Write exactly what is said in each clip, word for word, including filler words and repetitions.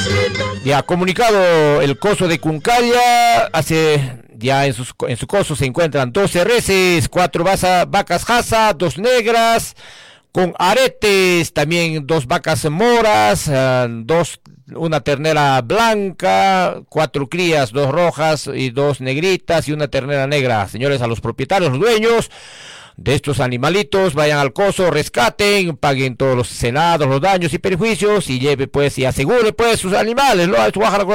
Ya comunicado el coso de Cuncaya, hace ya en, sus, en su coso se encuentran doce reses, cuatro vaza, vacas jasa, dos negras con aretes, también dos vacas moras, uh, dos una ternera blanca, cuatro crías, dos rojas y dos negritas y una ternera negra. Señores, a los propietarios, los dueños de estos animalitos, vayan al coso, rescaten, paguen todos los senados, los daños y perjuicios y lleve pues y asegure pues sus animales, ¿no?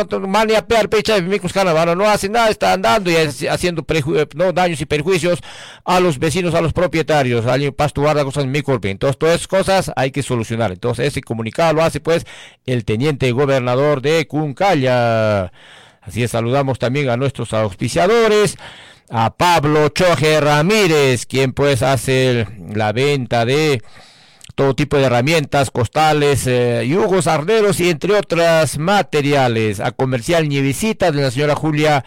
No hace nada, está andando y haciendo preju- no, daños y perjuicios a los vecinos, a los propietarios, alguien pasto guarda cosas en mi cuerpo. Entonces todas esas cosas hay que solucionar. Entonces ese comunicado lo hace pues el teniente gobernador de Cuncaya. Así es, saludamos también a nuestros auspiciadores, a Pablo Choje Ramírez, quien pues hace la venta de todo tipo de herramientas, costales, eh, yugos, arneros y entre otras materiales. A Comercial Nievecita de la señora Julia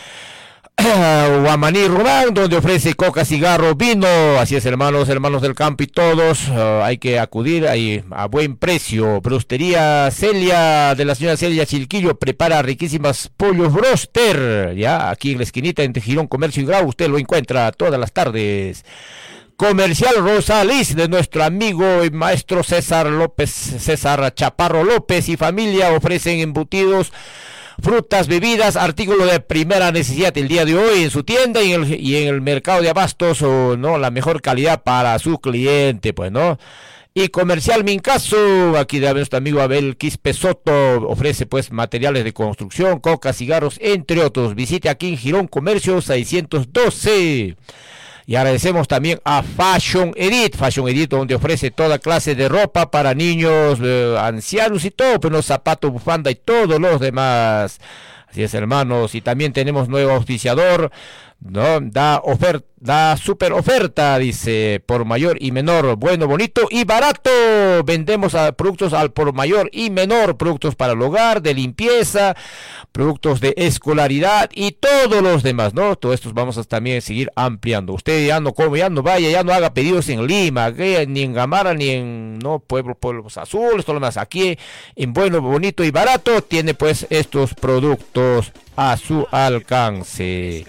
Guamaní Román, donde ofrece coca, cigarro, vino. Así es, hermanos, hermanos del campo y todos, uh, hay que acudir ahí a buen precio. Brostería Celia de la señora Celia Chilquillo prepara riquísimas pollos broster, ya aquí en la esquinita entre Girón Comercio y Grau, usted lo encuentra todas las tardes. Comercial Rosaliz de nuestro amigo y maestro César López, César Chaparro López y familia, ofrecen embutidos, frutas, bebidas, artículos de primera necesidad el día de hoy en su tienda y en el, y en el mercado de abastos, o no, la mejor calidad para su cliente, pues, ¿no? Y Comercial Mincaso, aquí de nuestro amigo Abel Quispe Soto, ofrece pues materiales de construcción, coca, cigarros, entre otros. Visite aquí en Girón Comercio seiscientos doce. Y agradecemos también a Fashion Edit, Fashion Edit, donde ofrece toda clase de ropa para niños, eh, ancianos y todo, pues los zapatos, bufanda y todos los demás. Así es, hermanos. Y también tenemos nuevo auspiciador, ¿no? Da oferta, da super oferta, dice, por mayor y menor, bueno, bonito y barato. Vendemos a productos al por mayor y menor, productos para el hogar, de limpieza, productos de escolaridad y todos los demás, ¿no? Todos estos vamos a también seguir ampliando. Usted ya no come, ya no vaya, ya no haga pedidos en Lima, que, ni en Gamara, ni en no Pueblo, Pueblos Azules, todo lo demás. Aquí en bueno, bonito y barato tiene pues estos productos a su alcance.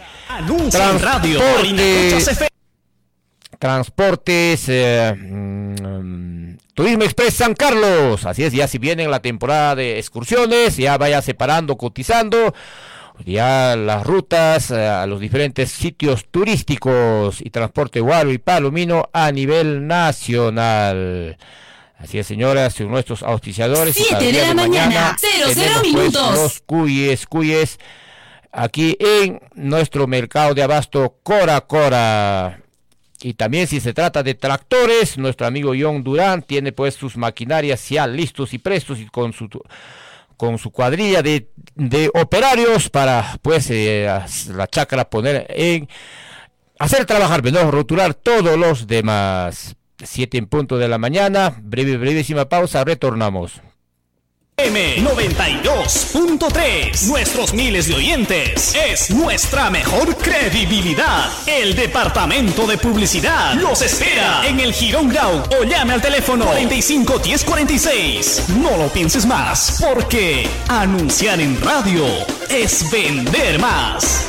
Transporte, transportes, eh, mm, Turismo Express San Carlos, así es, ya si viene la temporada de excursiones, ya vaya separando, cotizando ya las rutas eh, a los diferentes sitios turísticos y transporte Guaro y Palomino a nivel nacional. Así es, señoras, nuestros auspiciadores. siete de la mañana, cero cero minutos. Pues, los cuyes, cuyes, aquí en nuestro mercado de abasto Cora Cora. Y también si se trata de tractores, nuestro amigo John Durán tiene pues sus maquinarias ya listos y prestos y con su con su cuadrilla de, de operarios para pues eh, la chacra poner en hacer trabajar, ¿no? Rotular todos los demás. Siete en punto de la mañana, breve, brevísima pausa, retornamos. M noventa y dos punto tres. Nuestros miles de oyentes es nuestra mejor credibilidad. El departamento de publicidad los espera en el Girón Grau o llame al teléfono cuarenta y cinco diez cuarenta y seis. No lo pienses más, porque anunciar en radio es vender más.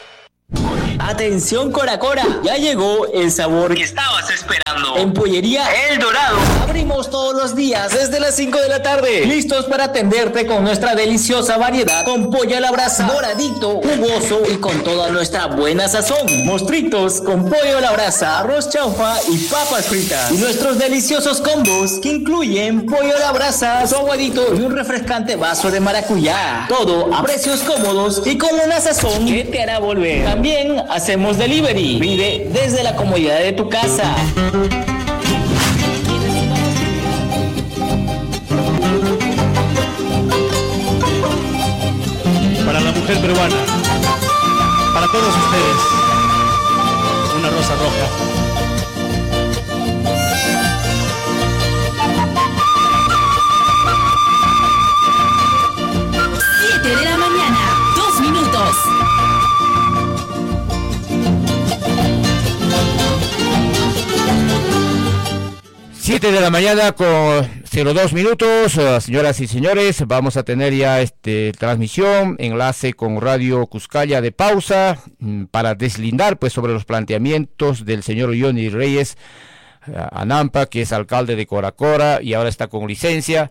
Atención Cora Cora, ya llegó el sabor que estabas esperando. En Pollería El Dorado abrimos todos los días desde las cinco de la tarde, listos para atenderte con nuestra deliciosa variedad, con pollo a la brasa, doradito, jugoso y con toda nuestra buena sazón. Mostritos con pollo a la brasa, arroz chaufa y papas fritas. Y nuestros deliciosos combos que incluyen pollo a la brasa, su aguadito y un refrescante vaso de maracuyá. Todo a precios cómodos y con una sazón que te hará volver. También hacemos delivery. Pide desde la comodidad de tu casa. Para la mujer peruana, para todos ustedes, una rosa roja. siete de la mañana, dos minutos. siete de la mañana con cero dos minutos, uh, señoras y señores, vamos a tener ya este transmisión, enlace con Radio Cuscaya de pausa, mm, para deslindar pues sobre los planteamientos del señor Johnny Reyes uh, Anampa, que es alcalde de Coracora y ahora está con licencia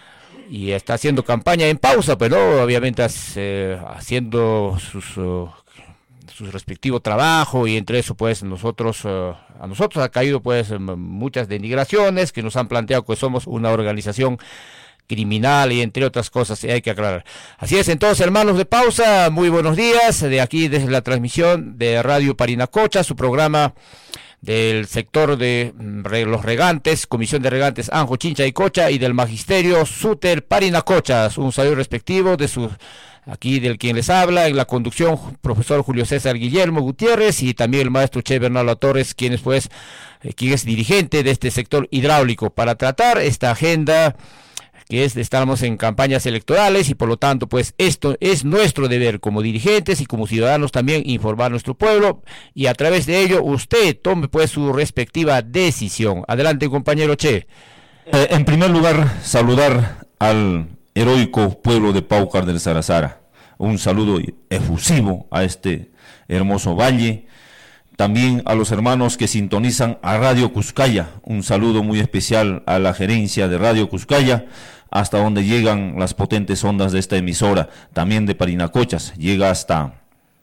y está haciendo campaña en pausa, pero obviamente eh, haciendo sus... Uh, su respectivo trabajo, y entre eso pues nosotros uh, a nosotros ha caído pues muchas denigraciones que nos han planteado que somos una organización criminal y entre otras cosas, y hay que aclarar. Así es, entonces, hermanos de pausa, muy buenos días, de aquí desde la transmisión de Radio Parinacocha, su programa del sector de los regantes, Comisión de Regantes Anjo, Chincha y Cocha, y del Magisterio Súter Parinacochas. Un saludo respectivo de su aquí del quien les habla, en la conducción, profesor Julio César Guillermo Gutiérrez, y también el maestro Che Bernardo Torres, quien es, pues, eh, quien es dirigente de este sector hidráulico, para tratar esta agenda que es, estamos en campañas electorales, y por lo tanto, pues, esto es nuestro deber como dirigentes y como ciudadanos también informar a nuestro pueblo, y a través de ello usted tome, pues, su respectiva decisión. Adelante, compañero Che. Eh, en primer lugar, saludar al heroico pueblo de Paucar del Sarazara. Un saludo efusivo a este hermoso valle. También a los hermanos que sintonizan a Radio Cuscaya. Un saludo muy especial a la gerencia de Radio Cuscaya, hasta donde llegan las potentes ondas de esta emisora. También de Parinacochas, llega hasta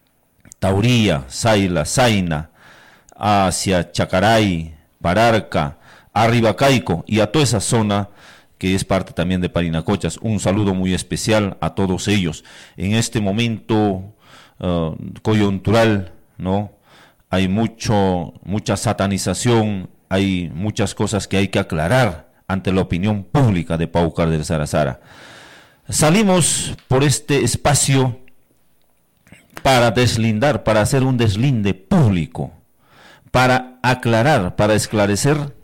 Tauría, Saila, Zaina, hacia Chacaray, Pararca, Arribacaico, y a toda esa zona que es parte también de Parinacochas. Un saludo muy especial a todos ellos. En este momento uh, coyuntural, ¿no? Hay mucho, mucha satanización, hay muchas cosas que hay que aclarar ante la opinión pública de Paucar del Sarazara. Salimos por este espacio para deslindar, para hacer un deslinde público, para aclarar, para esclarecer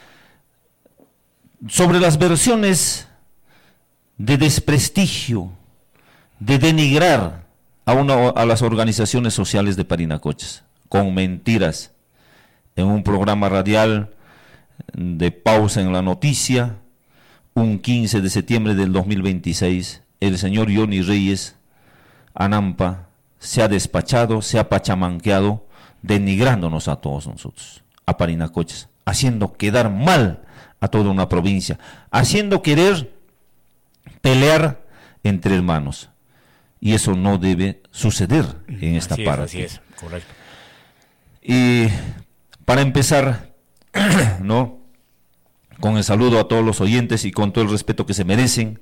sobre las versiones de desprestigio, de denigrar a, una, a las organizaciones sociales de Parinacochas, con mentiras, en un programa radial de pausa en la noticia, un quince de septiembre del dos mil veintiséis, el señor Johnny Reyes Anampa se ha despachado, se ha pachamanqueado, denigrándonos a todos nosotros, a Parinacochas, haciendo quedar mal a toda una provincia, haciendo querer pelear entre hermanos, y eso no debe suceder en esta así parte. Es, así es, correcto. Y para empezar, ¿no?, con el saludo a todos los oyentes y con todo el respeto que se merecen,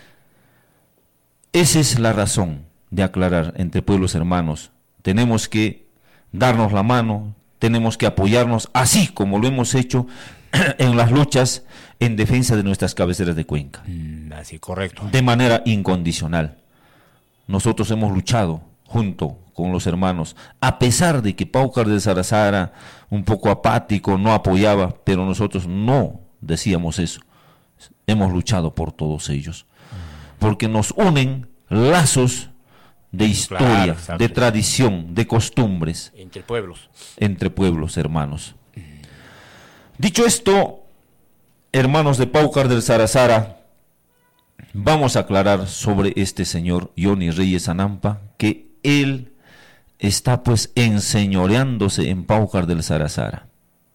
esa es la razón de aclarar entre pueblos hermanos. Tenemos que darnos la mano, tenemos que apoyarnos, así como lo hemos hecho en las luchas en defensa de nuestras cabeceras de cuenca. Mm, así, correcto. De manera incondicional. Nosotros hemos luchado junto con los hermanos, a pesar de que Paucar del Sarazara, un poco apático, no apoyaba, pero nosotros no decíamos eso. Hemos luchado por todos ellos, porque nos unen lazos de historia, claro, de tradición, de costumbres. Entre pueblos. Entre pueblos, hermanos. Dicho esto, hermanos de Paucar del Sarazara, vamos a aclarar sobre este señor Johnny Reyes Anampa, que él está pues enseñoreándose en Paucar del Sarazara.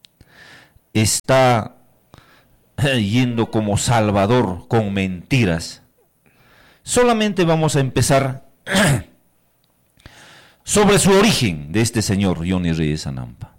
Está yendo como salvador con mentiras. Solamente vamos a empezar sobre su origen de este señor Johnny Reyes Anampa.